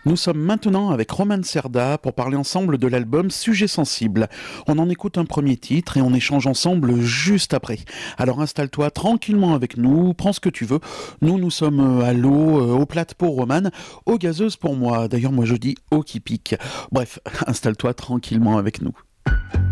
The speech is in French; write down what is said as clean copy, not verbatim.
Nous sommes maintenant avec Roman Cerda pour parler ensemble de l'album Sujet sensible. On en écoute un premier titre et on échange ensemble juste après. Alors installe-toi tranquillement avec nous, prends ce que tu veux. Nous sommes à l'eau, aux plates pour Roman, aux gazeuses pour moi. D'ailleurs, moi je dis eau qui pique. Bref, installe-toi tranquillement avec nous.